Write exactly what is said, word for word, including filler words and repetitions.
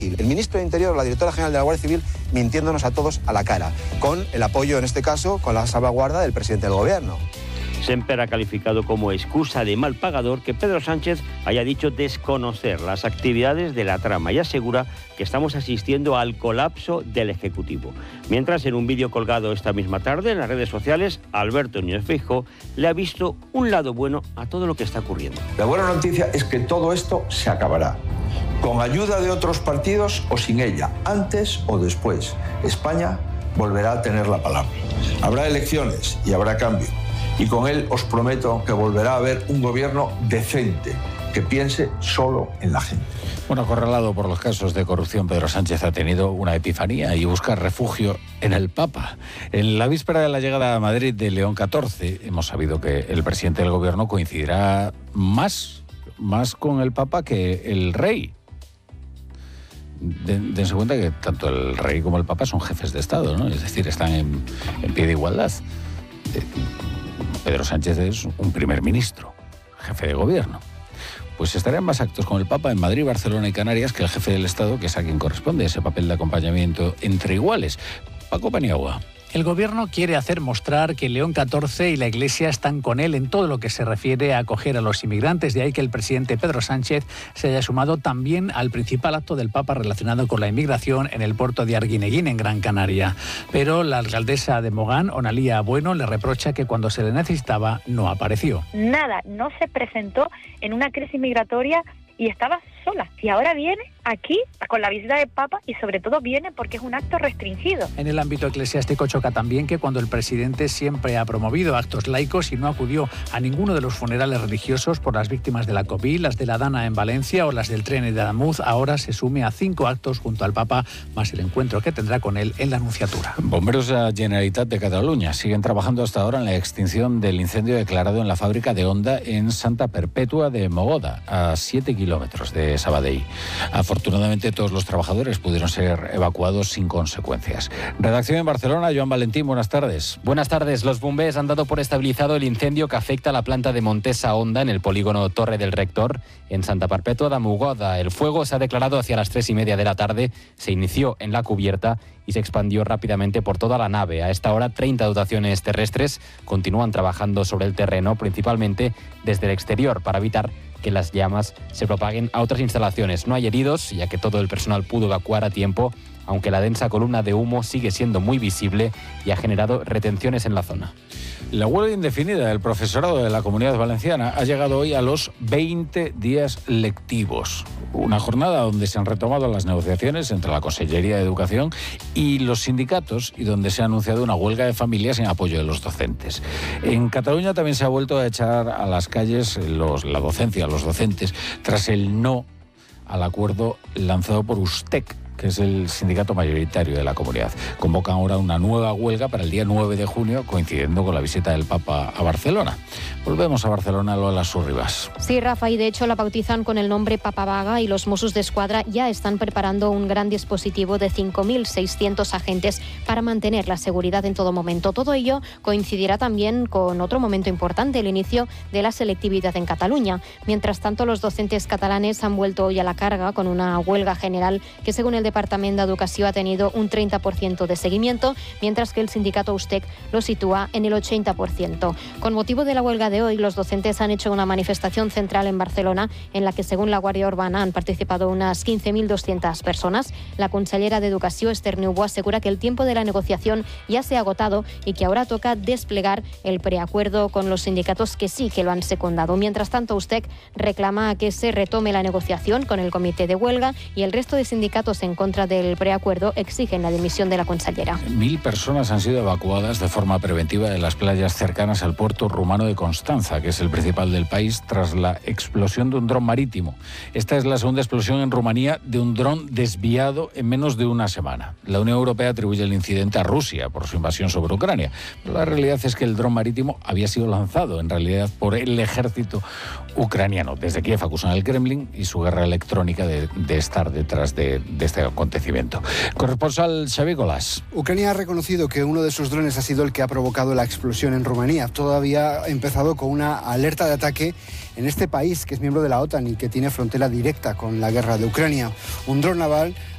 El ministro de Interior, la directora general de la Guardia Civil, mintiéndonos a todos a la cara, con el apoyo, en este caso, con la salvaguarda del presidente del gobierno. Semper ha calificado como excusa de mal pagador que Pedro Sánchez haya dicho desconocer las actividades de la trama y asegura que estamos asistiendo al colapso del Ejecutivo. Mientras, en un vídeo colgado esta misma tarde en las redes sociales, Alberto Núñez Feijóo le ha visto un lado bueno a todo lo que está ocurriendo. La buena noticia es que todo esto se acabará, con ayuda de otros partidos o sin ella, antes o después. España volverá a tener la palabra. Habrá elecciones y habrá cambio. Y con él os prometo que volverá a haber un gobierno decente, que piense solo en la gente. Bueno, acorralado por los casos de corrupción, Pedro Sánchez ha tenido una epifanía y busca refugio en el Papa. En la víspera de la llegada a Madrid de León catorce, hemos sabido que el presidente del gobierno coincidirá más, más con el Papa que el rey. Dense cuenta que tanto el rey como el Papa son jefes de Estado, ¿no? Es decir, están en, en pie de igualdad. Pedro Sánchez es un primer ministro, jefe de gobierno. Pues estarían más actos con el Papa en Madrid, Barcelona y Canarias que el jefe del Estado, que es a quien corresponde ese papel de acompañamiento entre iguales. Paco Paniagua. El gobierno quiere hacer mostrar que León catorce y la Iglesia están con él en todo lo que se refiere a acoger a los inmigrantes. De ahí que el presidente Pedro Sánchez se haya sumado también al principal acto del Papa relacionado con la inmigración en el puerto de Arguineguín, en Gran Canaria. Pero la alcaldesa de Mogán, Onalía Bueno, le reprocha que cuando se le necesitaba no apareció. Nada, no se presentó en una crisis migratoria y estaba sola. Y ahora viene aquí con la visita del Papa y sobre todo viene porque es un acto restringido. En el ámbito eclesiástico choca también que cuando el presidente siempre ha promovido actos laicos y no acudió a ninguno de los funerales religiosos por las víctimas de la COVID, las de la Dana en Valencia o las del tren de Adamuz, ahora se sume a cinco actos junto al Papa, más el encuentro que tendrá con él en la Anunciatura. Bomberos de la Generalitat de Cataluña siguen trabajando hasta ahora en la extinción del incendio declarado en la fábrica de Honda en Santa Perpètua de Mogoda, a siete kilómetros de Sabadell. Afortunadamente todos los trabajadores pudieron ser evacuados sin consecuencias. Redacción en Barcelona, Joan Valentín, buenas tardes. Buenas tardes. Los bomberos han dado por estabilizado el incendio que afecta a la planta de Montesa Honda en el polígono Torre del Rector, en Santa Perpètua de Mogoda. El fuego se ha declarado hacia las tres y media de la tarde, se inició en la cubierta y se expandió rápidamente por toda la nave. A esta hora, treinta dotaciones terrestres continúan trabajando sobre el terreno, principalmente desde el exterior, para evitar que las llamas se propaguen a otras instalaciones. No hay heridos, ya que todo el personal pudo evacuar a tiempo, aunque la densa columna de humo sigue siendo muy visible y ha generado retenciones en la zona. La huelga indefinida del profesorado de la Comunidad Valenciana ha llegado hoy a los veinte días lectivos. Una jornada donde se han retomado las negociaciones entre la Consellería de Educación y los sindicatos y donde se ha anunciado una huelga de familias en apoyo de los docentes. En Cataluña también se ha vuelto a echar a las calles los, la docencia, los docentes, tras el no al acuerdo lanzado por USTEC, que es el sindicato mayoritario de la comunidad. Convocan ahora una nueva huelga para el día nueve de junio, coincidiendo con la visita del Papa a Barcelona. Volvemos a Barcelona, Lola Surribas. Sí, Rafa, y de hecho la bautizan con el nombre Papa Vaga y los Mossos d'Esquadra ya están preparando un gran dispositivo de cinco mil seiscientos agentes para mantener la seguridad en todo momento. Todo ello coincidirá también con otro momento importante, el inicio de la selectividad en Cataluña. Mientras tanto, los docentes catalanes han vuelto hoy a la carga con una huelga general que, según el Departamento de Educación, ha tenido un treinta por ciento de seguimiento, mientras que el sindicato USTEC lo sitúa en el ochenta por ciento. Con motivo de la huelga de hoy, los docentes han hecho una manifestación central en Barcelona en la que, según la Guàrdia Urbana, han participado unas quince mil doscientas personas. La consellera de Educación, Esther Niubó, asegura que el tiempo de la negociación ya se ha agotado y que ahora toca desplegar el preacuerdo con los sindicatos que sí que lo han secundado. Mientras tanto, USTEC reclama que se retome la negociación con el comité de huelga y el resto de sindicatos en contra del preacuerdo exigen la dimisión de la consellera. Mil personas han sido evacuadas de forma preventiva de las playas cercanas al puerto rumano de Constanza, que es el principal del país, tras la explosión de un dron marítimo. Esta es la segunda explosión en Rumanía de un dron desviado en menos de una semana. La Unión Europea atribuye el incidente a Rusia por su invasión sobre Ucrania, pero la realidad es que el dron marítimo había sido lanzado en realidad por el ejército ucraniano. Desde Kiev acusan al Kremlin y su guerra electrónica de, de estar detrás de, de este acontecimiento. Corresponsal Xavi Golás. Ucrania ha reconocido que uno de sus drones ha sido el que ha provocado la explosión en Rumanía. Todavía ha empezado con una alerta de ataque en este país, que es miembro de la OTAN y que tiene frontera directa con la guerra de Ucrania. Un dron naval